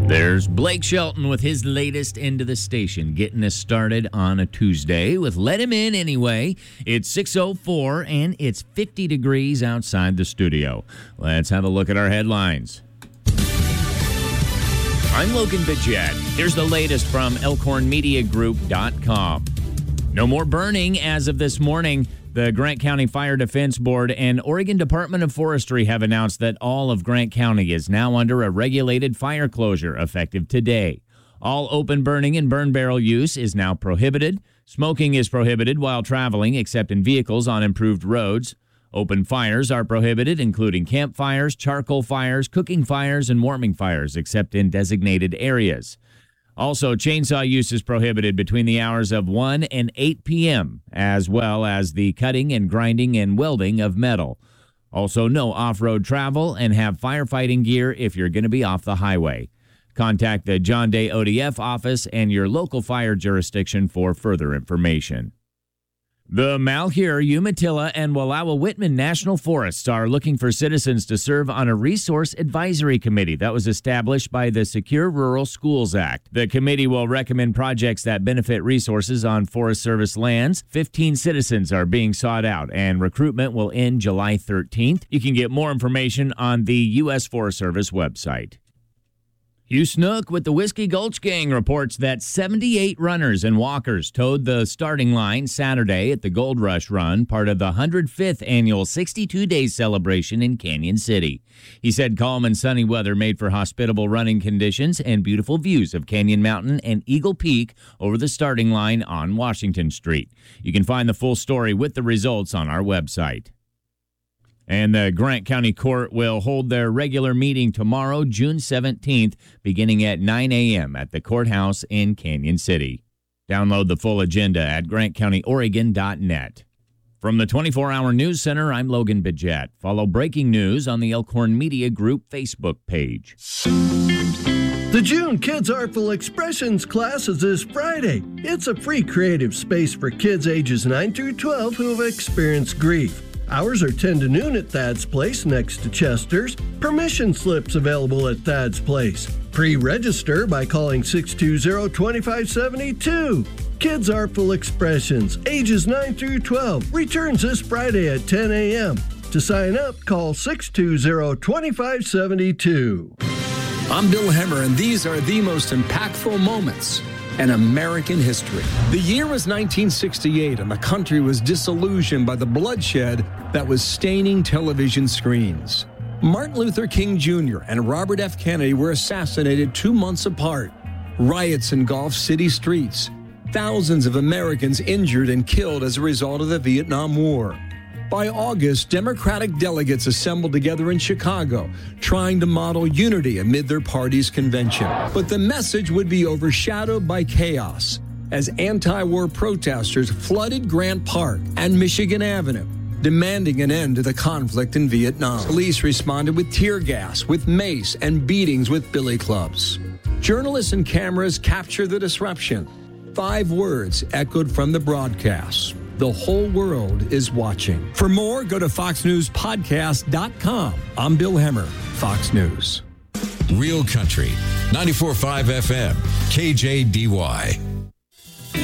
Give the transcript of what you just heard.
There's Blake Shelton with his latest Into the Station, getting us started on a Tuesday with Let Him In Anyway. It's 6:04 and it's 50 degrees outside the studio. Let's have a look at our headlines. I'm Logan Bidget. Here's the latest from ElkhornMediaGroup.com. No more burning as of this morning. The Grant County Fire Defense Board and Oregon Department of Forestry have announced that all of Grant County is now under a regulated fire closure effective today. All open burning and burn barrel use is now prohibited. Smoking is prohibited while traveling, except in vehicles on improved roads. Open fires are prohibited, including campfires, charcoal fires, cooking fires, and warming fires, except in designated areas. Also, chainsaw use is prohibited between the hours of 1 and 8 p.m., as well as the cutting and grinding and welding of metal. Also, no off-road travel, and have firefighting gear if you're going to be off the highway. Contact the John Day ODF office and your local fire jurisdiction for further information. The Malheur, Umatilla, and Wallowa-Whitman National Forests are looking for citizens to serve on a resource advisory committee that was established by the Secure Rural Schools Act. The committee will recommend projects that benefit resources on Forest Service lands. 15 citizens are being sought out, and recruitment will end July 13th. You can get more information on the U.S. Forest Service website. Hugh Snook with the Whiskey Gulch Gang reports that 78 runners and walkers towed the starting line Saturday at the Gold Rush Run, part of the 105th annual 62-day celebration in Canyon City. He said calm and sunny weather made for hospitable running conditions and beautiful views of Canyon Mountain and Eagle Peak over the starting line on Washington Street. You can find the full story with the results on our website. And the Grant County Court will hold their regular meeting tomorrow, June 17th, beginning at 9 a.m. at the courthouse in Canyon City. Download the full agenda at grantcountyoregon.net. From the 24-Hour News Center, I'm Logan Bidget. Follow breaking news on the Elkhorn Media Group Facebook page. The June Kids Artful Expressions class is this Friday. It's a free creative space for kids ages 9 through 12 who have experienced grief. Hours are 10 to noon at Thad's Place next to Chester's. Permission slips available at Thad's Place. Pre-register by calling 620-2572. Kids Artful Expressions, ages 9 through 12, returns this Friday at 10 a.m. To sign up, call 620-2572. I'm Bill Hemmer, and these are the most impactful moments in American history. The year was 1968, and the country was disillusioned by the bloodshed that was staining television screens. Martin Luther King Jr. and Robert F. Kennedy were assassinated 2 months apart. Riots engulfed city streets. Thousands of Americans injured and killed as a result of the Vietnam War. By August, Democratic delegates assembled together in Chicago, trying to model unity amid their party's convention. But the message would be overshadowed by chaos as anti-war protesters flooded Grant Park and Michigan Avenue, demanding an end to the conflict in Vietnam. Police responded with tear gas, with mace, and beatings with billy clubs. Journalists and cameras captured the disruption. 5 words echoed from the broadcast: the whole world is watching. For more, go to foxnewspodcast.com. I'm Bill Hemmer, Fox News. Real Country, 94.5 FM, KJDY.